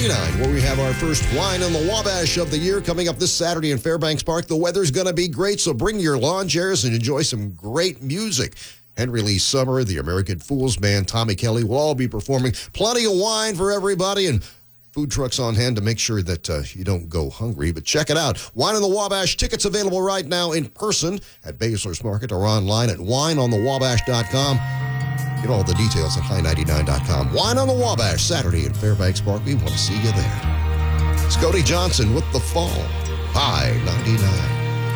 99, where we have our first Wine on the Wabash of the year coming up this Saturday in Fairbanks Park. The weather's going to be great, so bring your lawn chairs and enjoy some great music. Henry Lee Summer, the American Fools Band, Tommy Kelly will all be performing. Plenty of wine for everybody and food trucks on hand to make sure that you don't go hungry. But check it out. Wine on the Wabash. Tickets available right now in person at Basler's Market or online at wineonthewabash.com. Get all the details at high99.com. Wine on the Wabash, Saturday in Fairbanks Park. We want to see you there. Scotty Johnson with The Fall. High 99.